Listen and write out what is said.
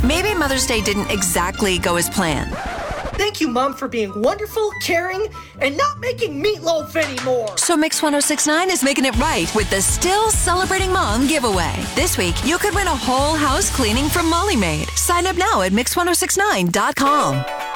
Maybe Mother's Day didn't exactly go as planned. Thank you, Mom, for being wonderful, caring, and not making meatloaf anymore. So Mix 1069 is making it right with the Still Celebrating Mom giveaway. This week, you could win a whole house cleaning from Molly Maid. Sign up now at Mix1069.com.